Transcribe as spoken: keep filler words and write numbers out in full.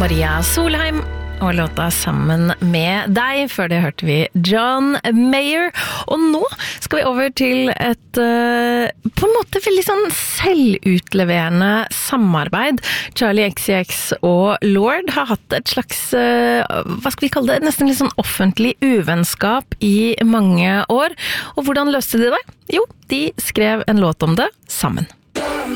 Maria Solheim og låta Sammen med deg. Før det hørte vi John Mayer. Og nå skal vi over til et uh, på en måte veldig sånn selvutleverende samarbeid. Charlie X C X og Lorde har hatt et slags, uh, hva skal vi kalle det, nesten litt sånn offentlig uvennskap i mange år. Og hvordan løste de det? Jo, de skrev en låt om det sammen.